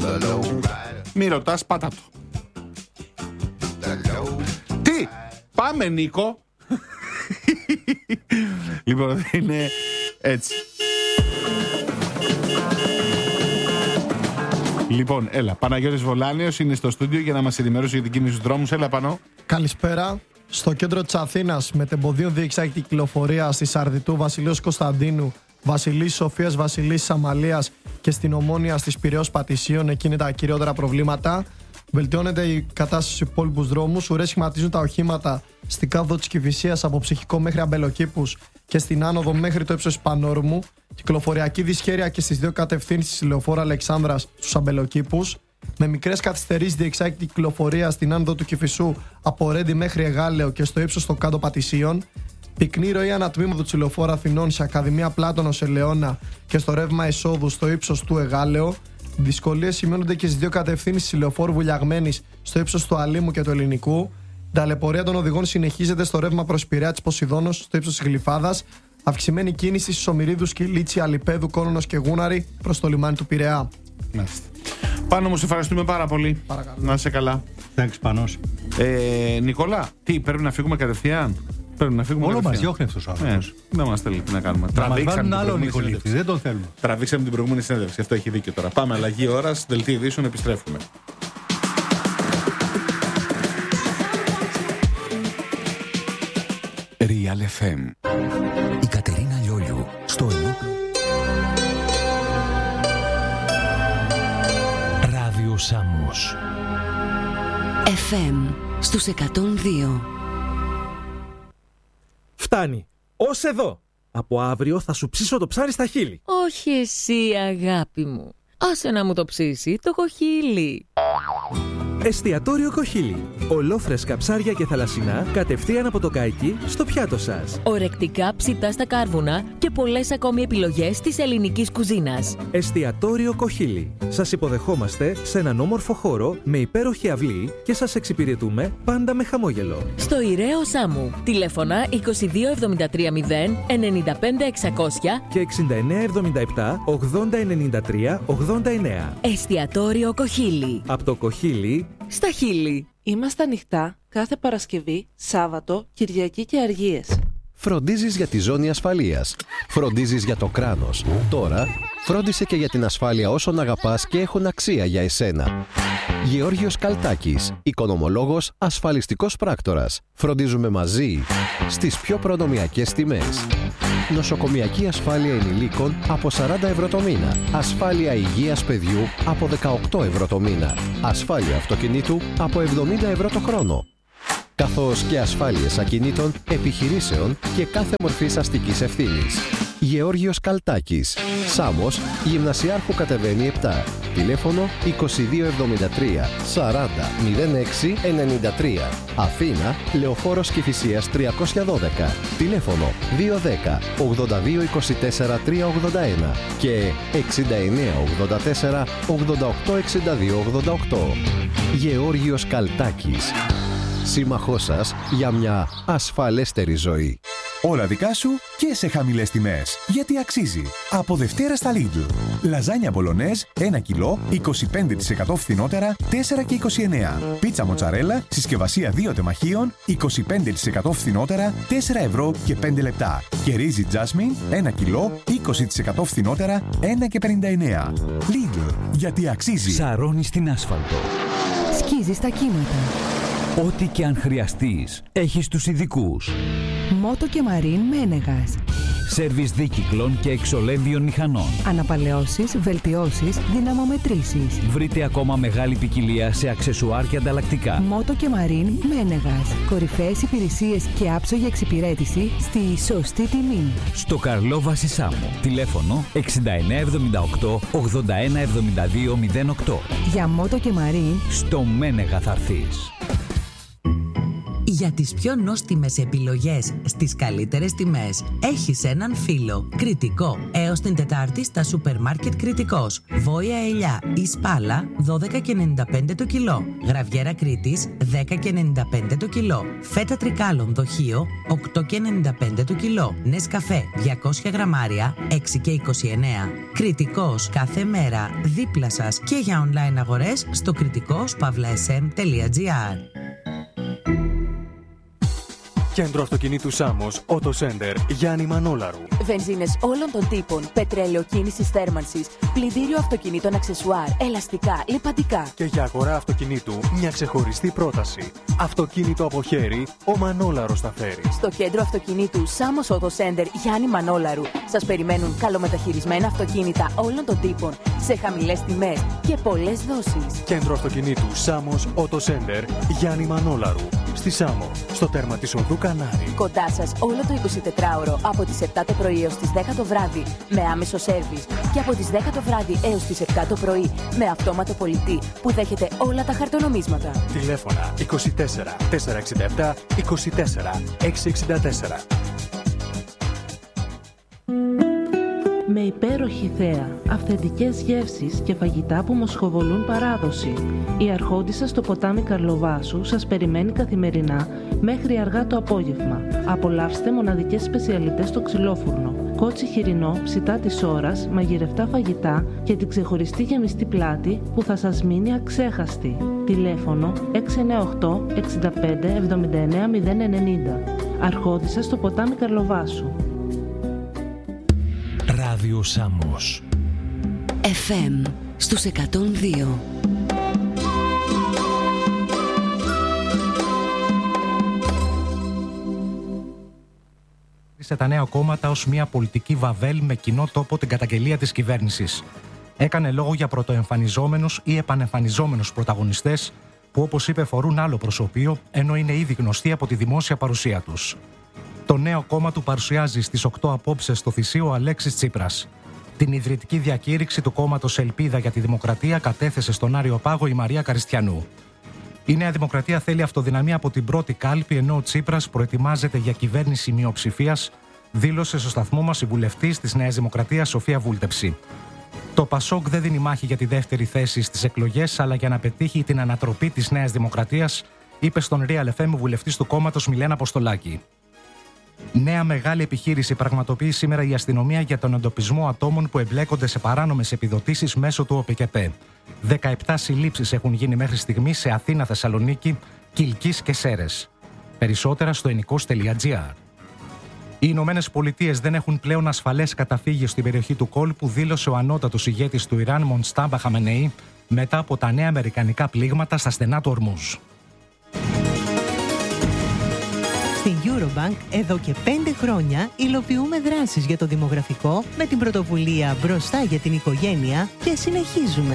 Μη ρωτάς, πάτα το. Τι, πάμε Νίκο. Λοιπόν, είναι έτσι. Λοιπόν, έλα, Παναγιώτης Βολάνιος είναι στο στούντιο για να μας ενημερώσει για την κίνηση στους δρόμους. Έλα, Πανώ. Καλησπέρα. Στο κέντρο της Αθήνας, με τεμποδίων διεξάγει κυκλοφορία στη Σαρδιτού Βασιλείος Κωνσταντίνου, Βασιλής Σοφίας, Βασιλής Αμαλίας και στην Ομόνια στις Πειραιώς Πατησίων. Εκεί είναι τα κυριότερα προβλήματα. Βελτιώνεται η κατάσταση στους υπόλοιπους δρόμους. Ουρές σχηματίζουν τα οχήματα στην κάδο της Κηφισίας από Ψυχικό μέχρι Αμπελοκήπους και στην άνοδο μέχρι το ύψος της Πανόρμου. Κυκλοφοριακή δυσχέρεια και στις δύο κατευθύνσεις στη Λεωφόρο Αλεξάνδρας στους Αμπελοκήπους. Με μικρές καθυστερήσεις διεξάγει την κυκλοφορία στην άνοδο του Κηφισού από Ρέντι μέχρι Εγάλεο και στο ύψος των κάτω Πατησίων. Πυκνή ροή ανατμήματο του Λεωφόρου Αθηνών σε Ακαδημία Πλάτωνος Ελαιώνα και στο ρεύμα εισόδου στο ύψος του Εγάλεο. Δυσκολίες σημειώνονται και στις δύο κατευθύνσεις της Λεωφόρου Βουλιαγμένης στο ύψος του Αλήμου και του Ελληνικού. Η ταλαιπωρία των οδηγών συνεχίζεται στο ρεύμα προς Πειραιά της Ποσειδώνος στο ύψος της Γλυφάδας. Αυξημένη κίνηση στους Ομηρίδους, Κιλίτσι, Αλιπέδου, Κόνονος και Γούναρη προς το λιμάνι του Πειραιά. Μάλιστα. Πάνω μου, σε ευχαριστούμε πάρα πολύ. Παρακαλώ. Να είσαι καλά. Thanks, Πανός. Νικόλα, τι, πρέπει να φύγουμε κατευθείαν? Πρέπει να φύγουμε Όλο μας κατευθείαν. διώχνει αυτός ο άνθρωπος. Δεν μας θέλει, τι να κάνουμε. Να μας βάλουν άλλο Νικολίτη, δεν τον θέλουμε. Τραβήξαμε την προηγούμενη συνέντευξη. Αυτό έχει δίκιο τώρα. Πάμε, αλλαγή ώρας, δελτίο ειδήσεων, επιστρέφουμε. Real FM. Η Κατερίνα Λιόλιου στο Ράδιο Σάμος. FM στους 102. Φτάνει. Ως εδώ. Από αύριο θα σου ψήσω το ψάρι στα χείλη. Όχι εσύ, αγάπη μου. Άσε να μου το ψήσει το κοχύλι. Εστιατόριο Κοχύλι. Ολόφρεσκα ψάρια και θαλασσινά κατευθείαν από το καϊκί στο πιάτο σας. Ορεκτικά ψητά στα κάρβουνα και πολλές ακόμη επιλογές της ελληνικής κουζίνας. Εστιατόριο Κοχύλι. Σας υποδεχόμαστε σε έναν όμορφο χώρο με υπέροχη αυλή και σας εξυπηρετούμε πάντα με χαμόγελο. Στο Ηραίο Σάμου. Τηλέφωνα 22730 95 600 και 6977 8093 89. Εστιατόριο Κοχύλι. Από το Κοχύλι στα χείλη. Είμαστε ανοιχτά κάθε Παρασκευή, Σάββατο, Κυριακή και Αργίες. Φροντίζεις για τη ζώνη ασφαλείας. Φροντίζεις για το κράνος. Τώρα, φρόντισε και για την ασφάλεια όσων αγαπάς και έχουν αξία για εσένα. Γεώργιος Καλτάκης, οικονομολόγος, ασφαλιστικός πράκτορας. Φροντίζουμε μαζί στις πιο προνομιακές τιμές. Νοσοκομιακή ασφάλεια ενηλίκων από 40 ευρώ το μήνα. Ασφάλεια υγείας παιδιού από 18 ευρώ το μήνα. Ασφάλεια αυτοκινήτου από 70 ευρώ το χρόνο. Καθώς και ασφάλειες ακινήτων, επιχειρήσεων και κάθε μορφής αστικής ευθύνης. Γεώργιος Καλτάκης. Σάμος, Γυμνασιάρχου κατεβαίνει 7. Τηλέφωνο 2273 40 06 93. Αθήνα, Λεωφόρος Κηφισίας 312. Τηλέφωνο 210 82 24 381 και 69 84 88 62 88. Γεώργιος Καλτάκης. Σύμμαχός σας για μια ασφαλέστερη ζωή. Όλα δικά σου και σε χαμηλές τιμές. Γιατί αξίζει. Από Δευτέρα στα Lidl. Λαζάνια μπολονέζ 1 κιλό 25% φθηνότερα 4 και 29. Πίτσα μοτσαρέλα συσκευασία 2 τεμαχίων 25% φθηνότερα 4 ευρώ και 5 λεπτά. Και ρύζι τζάσμιν 1 κιλό 20% φθηνότερα 1 και 59. Lidl. Γιατί αξίζει. Σαρώνει στην άσφαλτο. Σκίζει τα κύματα. Ό,τι και αν χρειαστείς, έχεις τους ειδικούς. Μότο και Μαρίν Μένεγας. Σέρβις δίκυκλων και εξολέμβιων μηχανών. Αναπαλαιώσεις, βελτιώσεις, δυναμομετρήσεις. Βρείτε ακόμα μεγάλη ποικιλία σε αξεσουάρ και ανταλλακτικά. Μότο και Μαρίν Μένεγας. Κορυφαίες υπηρεσίες και άψογη εξυπηρέτηση στη σωστή τιμή. Στο Καρλόβαση Σάμο. Τηλέφωνο 6978 8172 08. Για Μότο και Μαρίν στο Μένεγα θα έρθεις. Για τις πιο νόστιμες επιλογές στις καλύτερες τιμές έχεις έναν φίλο. Κρητικό. Έως την Τετάρτη στα σούπερ μάρκετ Κρητικός. Βόια ελιά ή σπάλα 12,95 το κιλό. Γραβιέρα Κρήτης 10,95 το κιλό. Φέτα τρικάλων δοχείο 8,95 το κιλό. Νεσκαφέ 200 γραμμάρια 6,29. Κρητικός κάθε μέρα δίπλα σας και για online αγορές στο kritikos.sm.gr. Κέντρο αυτοκινήτου Σάμος, Auto Center, Γιάννη Μανόλαρου. Βενζίνες όλων των τύπων, πετρέλαιο κίνησης θέρμανσης, πλυντήριο αυτοκινήτων αξεσουάρ, ελαστικά, λιπαντικά. Και για αγορά αυτοκινήτου, μια ξεχωριστή πρόταση. Αυτοκίνητο από χέρι, ο Μανόλαρος τα φέρει. Στο κέντρο αυτοκινήτου Σάμος Auto Center, Γιάννη Μανόλαρου, σας περιμένουν καλομεταχειρισμένα αυτοκίνητα όλων των τύπων, σε χαμηλές τιμές και πολλές δόσεις. Κέντρο αυτοκινήτου Σάμος Auto Center, Γιάννη Μανόλαρου. Στη Σάμο, στο τέρμα της οδού Κανάρη. Κοντά σας όλο το 24ωρο από τις 7 το πρωί έως τις 10 το βράδυ με άμεσο σέρβις και από τις 10 το βράδυ έως τις 7 το πρωί με αυτόματο πολιτή που δέχεται όλα τα χαρτονομίσματα. Τηλέφωνα 24 467 24 664. Με υπέροχη θέα, αυθεντικές γεύσεις και φαγητά που μοσχοβολούν παράδοση. Η Αρχόντισσα στο ποτάμι Καρλοβάσου σας περιμένει καθημερινά μέχρι αργά το απόγευμα. Απολαύστε μοναδικές σπεσιαλιτές στο ξυλόφουρνο, κότσι χοιρινό, ψητά της ώρας, μαγειρευτά φαγητά και την ξεχωριστή γεμιστή πλάτη που θα σας μείνει αξέχαστη. Τηλέφωνο 698 65 79 090. Αρχόντισσα στο ποτάμι Καρλοβάσου. Ράδιο Σάμος. FM στους 102. Σε τα νέα κόμματα ως μια πολιτική βαβέλ με κοινό τόπο την καταγγελία της κυβέρνησης. Έκανε λόγο για πρωτοεμφανιζόμενους ή επανεμφανιζόμενους πρωταγωνιστές που, όπως είπε, φορούν άλλο προσωπείο ενώ είναι ήδη γνωστοί από τη δημόσια παρουσία τους. Το νέο κόμμα του παρουσιάζει στις 8 απόψε στο Θησίο ο Αλέξης Τσίπρας. Την ιδρυτική διακήρυξη του κόμματος Ελπίδα για τη Δημοκρατία κατέθεσε στον Άριο Πάγο η Μαρία Καριστιανού. Η Νέα Δημοκρατία θέλει αυτοδυναμία από την πρώτη κάλπη, ενώ ο Τσίπρας προετοιμάζεται για κυβέρνηση μειοψηφίας, δήλωσε στο σταθμό μας η βουλευτής της Νέας Δημοκρατίας Σοφία Βούλτεψη. Το Πασόκ δεν δίνει μάχη για τη δεύτερη θέση στις εκλογές, αλλά για να πετύχει την ανατροπή της Νέας Δημοκρατίας, είπε στον Real FM βουλευτής του κόμματος Μιλένα Αποστολάκη. Νέα μεγάλη επιχείρηση πραγματοποιεί σήμερα η αστυνομία για τον εντοπισμό ατόμων που εμπλέκονται σε παράνομες επιδοτήσεις μέσω του ΟΠΚΕΠ. 17 συλλήψεις έχουν γίνει μέχρι στιγμή σε Αθήνα, Θεσσαλονίκη, Κιλκής και Σέρρες. Περισσότερα στο enikos.gr. Οι Ηνωμένες Πολιτείες δεν έχουν πλέον ασφαλές καταφύγιο στην περιοχή του κόλπου, δήλωσε ο ανώτατος ηγέτης του Ιράν, Μοντστάμπα Χαμενεή, μετά από τα νέα αμερικανικά πλήγματα στα στενά του Ορμούζ. Στην Eurobank εδώ και 5 χρόνια υλοποιούμε δράσεις για το δημογραφικό με την πρωτοβουλία «Μπροστά για την οικογένεια» και συνεχίζουμε.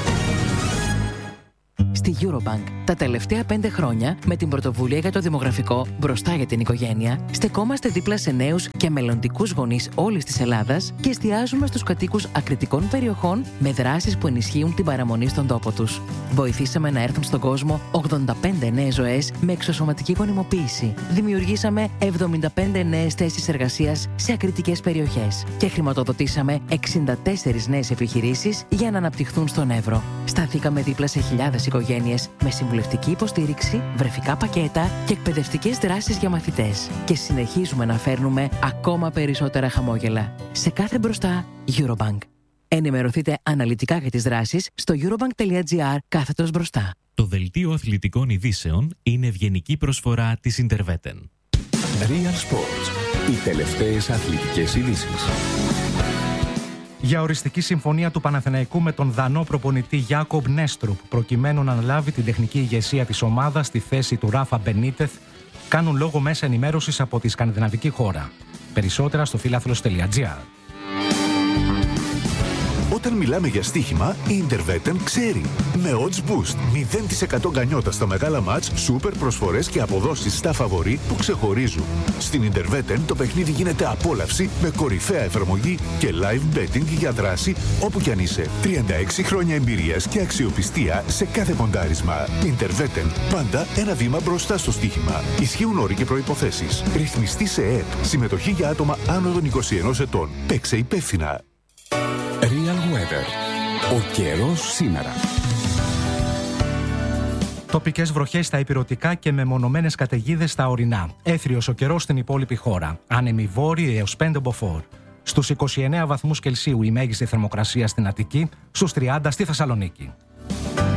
Στη Eurobank, τα τελευταία 5 χρόνια, με την πρωτοβουλία για το δημογραφικό «Μπροστά για την οικογένεια», στεκόμαστε δίπλα σε νέους και μελλοντικούς γονείς όλης της Ελλάδας και εστιάζουμε στους κατοίκους ακριτικών περιοχών με δράσεις που ενισχύουν την παραμονή στον τόπο τους. Βοηθήσαμε να έρθουν στον κόσμο 85 νέες ζωές με εξωσωματική γονιμοποίηση. Δημιουργήσαμε 75 νέες θέσεις εργασίας σε ακριτικές περιοχές και χρηματοδοτήσαμε 64 νέες επιχειρήσεις για να αναπτυχθούν στον Εύρο. Σταθήκαμε δίπλα σε χιλιάδες οικογένειες με συμβουλευτική υποστήριξη, βρεφικά πακέτα και εκπαιδευτικές δράσεις για μαθητές. Και συνεχίζουμε να φέρνουμε ακόμα περισσότερα χαμόγελα. Σε κάθε μπροστά, Eurobank. Ενημερωθείτε αναλυτικά για τις δράσεις στο eurobank.gr/μπροστά. Το δελτίο αθλητικών ειδήσεων είναι ευγενική προσφορά της Interveten. Real Sports. Οι τελευταίες αθλητικές ειδήσεις. Για οριστική συμφωνία του Παναθηναϊκού με τον δανό προπονητή Γιάκομπ Νέστρουπ, προκειμένου να αναλάβει την τεχνική ηγεσία της ομάδας στη θέση του Ράφα Μπενίτεθ, κάνουν λόγο μέσα ενημέρωσης από τη σκανδιναβική χώρα. Περισσότερα στο φιλάθλος.gr. Όταν μιλάμε για στοίχημα, η Interveten ξέρει. Με odds boost, 0% γκανιότα στα μεγάλα μάτς, σούπερ προσφορές και αποδόσεις στα φαβορί που ξεχωρίζουν. Στην Interveten το παιχνίδι γίνεται απόλαυση με κορυφαία εφαρμογή και live betting για δράση όπου κι αν είσαι. 36 χρόνια εμπειρίας και αξιοπιστία σε κάθε ποντάρισμα. Interveten, πάντα ένα βήμα μπροστά στο στοίχημα. Ισχύουν όροι και προϋποθέσεις. Ρυθμιστή σε ΕΕΠ. Συμμετοχή για άτομα άνω των 21 ετών. Παίξε υπεύθυνα. Real Weather. Ο καιρός σήμερα. Τοπικές βροχές στα ηπειρωτικά και μεμονωμένες καταιγίδες στα ορεινά. Έθριος ο καιρός στην υπόλοιπη χώρα. Άνεμοι βόρειοι έως 5 μποφόρ. Στους 29 βαθμούς Κελσίου η μέγιστη θερμοκρασία στην Αττική, στους 30 στη Θεσσαλονίκη.